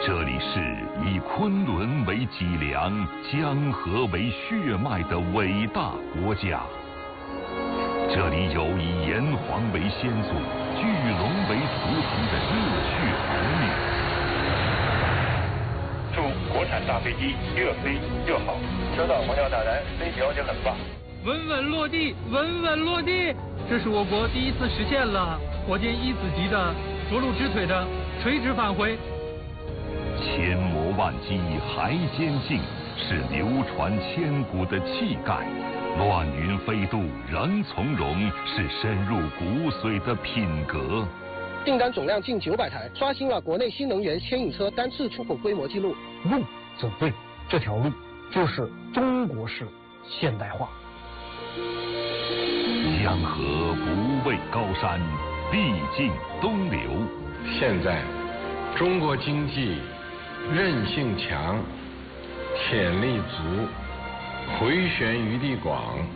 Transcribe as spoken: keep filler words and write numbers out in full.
这里是以昆仑为脊梁、江河为血脉的伟大国家。这里有以炎黄为先祖、巨龙为图腾的热血儿女。 祝国产大飞机越飞越好。收到，黄教大人，飞行就很棒。 稳稳落地，稳稳落地，这是我国第一次实现了火箭一子级的着陆直腿的垂直返回。 千磨万击还坚劲，是流传千古的气概；乱云飞渡仍从容，是深入骨髓的品格。 订单总量近九百台，刷新了国内新能源牵引车单次出口规模纪录。 路走对，这条路就是中国式现代化。 江河不畏高山，必尽东流。 现在，中国经济韧性强，潜力足，回旋余地广。